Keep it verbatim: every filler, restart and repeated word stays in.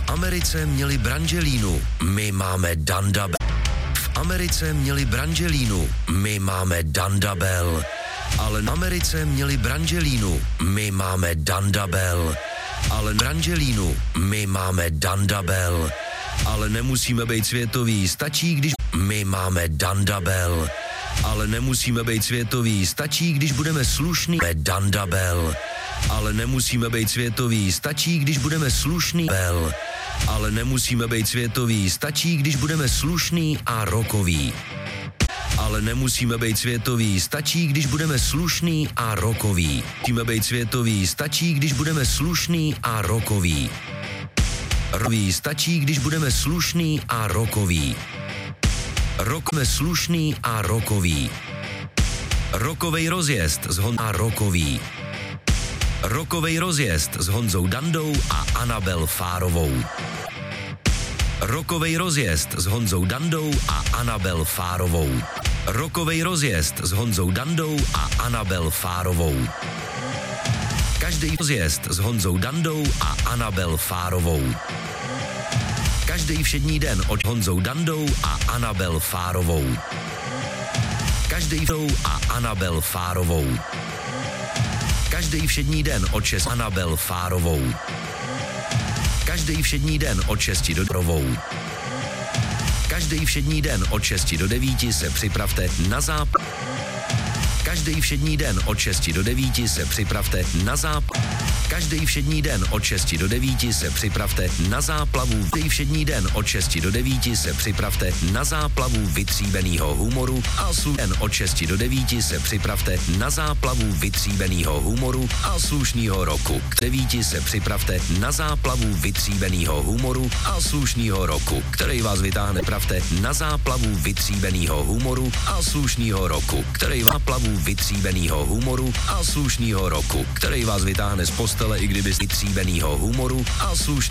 Americe měli Brangelínu, my máme Dandabel. V Americe měli Brangelínu, my máme Dandabel. Ale v Americe měli Brangelínu, my máme Dandabel. Ale Brangelínu, my máme Dandabel. Ale nemusíme být světoví, stačí, když my máme Dandabel. Ale nemusíme být světoví, stačí, když budeme slušný. Dandabel. Ale nemusíme být světoví, stačí, když budeme slušný. Bel. Ale nemusíme být světoví, stačí, když budeme slušný a rokový. Ale nemusíme být světoví, stačí, když budeme slušný a rokový. Musíme být světoví, stačí, když budeme slušný a rokový. Rokový stačí, když budeme slušný a rokový. Rokme slušný a rokový. Rokovej rozjezd s Hon a rokový. Rokovej rozjezd s Honzou Dandou a Anabel Fárovou. Rokovej rozjezd s Honzou Dandou a Anabel Fárovou. Rokovej rozjezd s Honzou Dandou a Anabel Fárovou. Každý rozjezd s Honzou Dandou a Anabel Fárovou. Každý všední den od Honzou Dandou a Anabel Fárovou. Každý všední a Anabel Fárovou. Každý všední den od šest Anabel Fárovou. Každý všední den od šesti do rovou. Každý všední den od šesti do devíti se připravte na záp. Každý všední den od šesti do devíti se připravte na záp. Každý všední den od šesti do devíti se připravte na záplavu. Každý všední den od šesti do devíti se připravte na záplavu vytříbenýho humoru a den od šesti do devíti se připravte na záplavu vytříbenýho humoru a slušnýho roku. K devíti se připravte na záplavu vytříbenýho humoru a slušnýho roku, který vás vytáhne pravte na záplavu vytříbenýho humoru a slušnýho roku, který vás záplavu vytříbenýho humoru a slušnýho roku, který vás vytáhne z postele, i kdyby z vytříbenýho humoru a slušnýho